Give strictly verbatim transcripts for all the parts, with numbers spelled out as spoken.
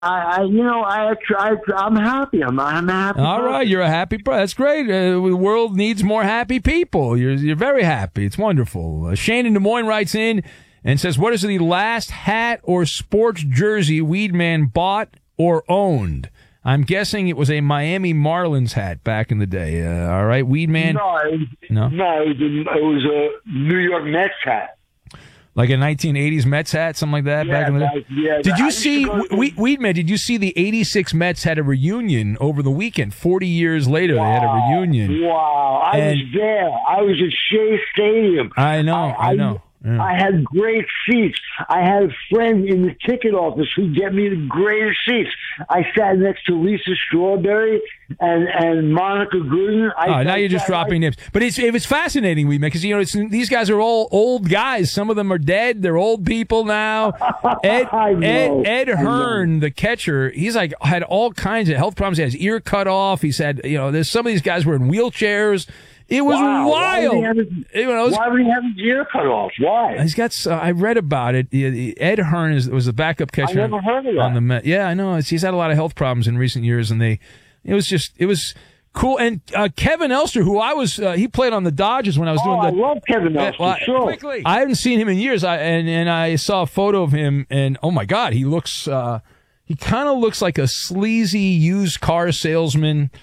I, I, you know, I, I, I'm happy. I'm, I'm happy. All person. right, you're a happy person. That's great. Uh, the world needs more happy people. You're you're very happy. It's wonderful. Uh, Shane in Des Moines writes in and says, "What is the last hat or sports jersey Weedman bought or owned?" I'm guessing it was a Miami Marlins hat back in the day. Uh, all right, Weedman. No, it was, no, no, it was, a, it was a New York Mets hat. Like a nineteen eighties Mets hat, something like that Yeah, back in the day? that, yeah, did that, you I see, to we, Weedman, did you see the eighty-six Mets had a reunion over the weekend? forty years later, wow. They had a reunion. Wow. I and, was there. I was at Shea Stadium. I know, I, I know. Yeah. I had great seats. I had a friend in the ticket office who get me the greatest seats. I sat next to Lisa Strawberry and, and Monica Gooden. I oh, now you're just dropping names. But it's, it was fascinating, we because you know it's, these guys are all old guys. Some of them are dead. They're old people now. Ed Ed, Ed Hearn, the catcher, he's like had all kinds of health problems. He had his ear cut off. He said, you know, there's some of these guys were in wheelchairs. It was wow. wild. Why would, his, it, was, why would he have his ear cut off? Why? He's got. Uh, I read about it. Ed Hearn is, was a backup catcher. I never heard of that. On the Met. Yeah, I know. It's, he's had a lot of health problems in recent years, and they. It was just. It was cool. And uh, Kevin Elster, who I was, uh, he played on the Dodgers when I was oh, doing. The, I love Kevin Elster. Uh, sure. Quickly. I haven't seen him in years. I and and I saw a photo of him, and oh my God, he looks. Uh, he kind of looks like a sleazy used car salesman.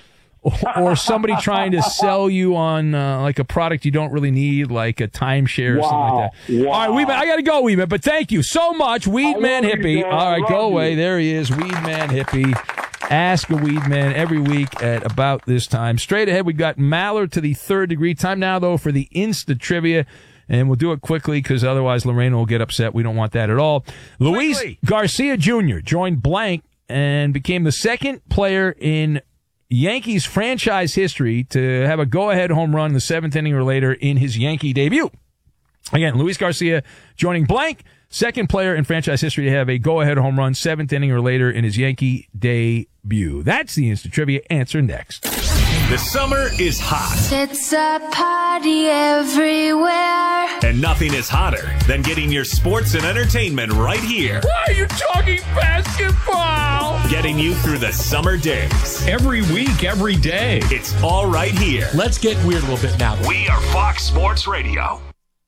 Or somebody trying to sell you on uh, like a product you don't really need, like a timeshare or wow. something like that. Wow. All right, Weedman, I got to go, Weedman, but thank you so much, Weedman Hippie. You, All right, go away. You. There he is, Weedman Hippie. Ask a Weedman every week at about this time. Straight ahead, we've got Maller to the third degree. Time now, though, for the Insta Trivia. And we'll do it quickly because otherwise Lorena will get upset. We don't want that at all. Luis quickly. Garcia Junior joined Blank and became the second player in Yankees franchise history to have a go-ahead home run in the seventh inning or later in his Yankee debut. Again, Luis Garcia joining Blank, second player in franchise history to have a go-ahead home run seventh inning or later in his Yankee debut. That's the Instant Trivia. Answer next. The summer is hot. It's a party everywhere. And nothing is hotter than getting your sports and entertainment right here. Why are you talking basketball? Getting you through the summer days. Every week, every day. It's all right here. Let's get weird a little bit now. We are Fox Sports Radio.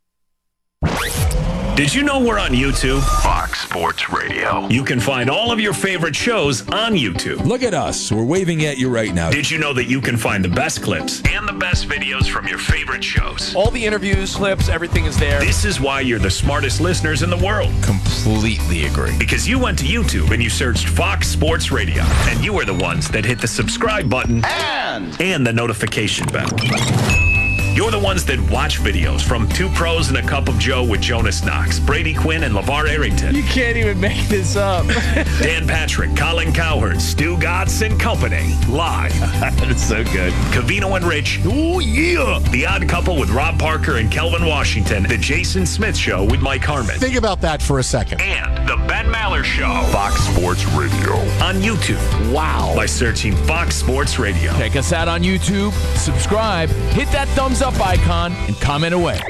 Did you know we're on YouTube? Fox Sports Radio. You can find all of your favorite shows on YouTube. Look at us. We're waving at you right now. Did you know that you can find the best clips and the best videos from your favorite shows? All the interviews, clips, everything is there. This is why you're the smartest listeners in the world. Completely agree. Because you went to YouTube and you searched Fox Sports Radio. And you are the ones that hit the subscribe button and, and the notification bell. You're the ones that watch videos from Two Pros and a Cup of Joe with Jonas Knox, Brady Quinn, and LeVar Arrington. You can't even make this up. Dan Patrick, Colin Cowherd, Stu Gatz and Company. Live. That's so good. Covino and Rich. Oh, yeah. The Odd Couple with Rob Parker and Kelvin Washington. The Jason Smith Show with Mike Harmon. Think about that for a second. And The Ben Maller Show. Fox Sports Radio. On YouTube. Wow. By searching Fox Sports Radio. Check us out on YouTube. Subscribe. Hit that thumbs up icon and comment away.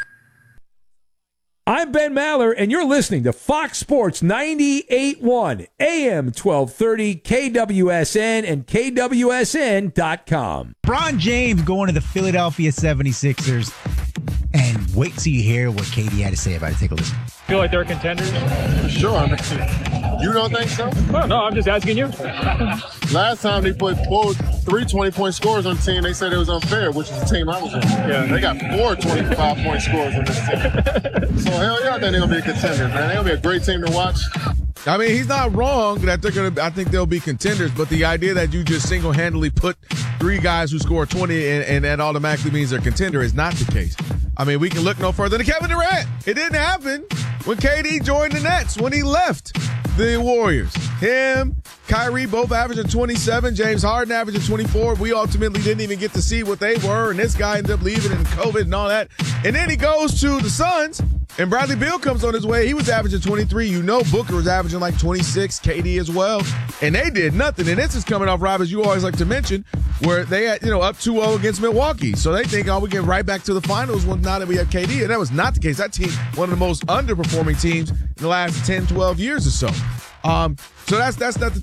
I'm Ben Maller, and you're listening to Fox Sports ninety-eight point one, A M twelve thirty, K W S N, and K W S N dot com. LeBron James going to the Philadelphia seventy-sixers. And wait till you hear what K D had to say about it. Take a listen. Feel like they're contenders? Sure. I mean, you don't think so? No, no, I'm just asking you. Last time they put four, three twenty-point scores on the team, they said it was unfair, which is the team I was on. Yeah. They got four twenty-five-point scores on this team. So, hell yeah, I think they're going to be a contender, man. They're going to be a great team to watch. I mean, he's not wrong that they're going to – I think they'll be contenders, but the idea that you just single-handedly put three guys who score twenty and, and that automatically means they're a contender is not the case. I mean, we can look no further than Kevin Durant. It didn't happen when K D joined the Nets, when he left the Warriors. Him, Kyrie both averaging twenty-seven, James Harden averaging twenty-four. We ultimately didn't even get to see what they were, and this guy ended up leaving and COVID and all that. And then he goes to the Suns, and Bradley Beal comes on his way. He was averaging twenty-three. You know Booker was averaging like twenty-six, K D as well. And they did nothing. And this is coming off, Rob, as you always like to mention, where they had, you know, up two oh against Milwaukee. So they think, oh, we get right back to the finals when, now that we have K D. And that was not the case. That team, one of the most underperforming teams in the last ten, twelve years or so. Um, so that's that's that's the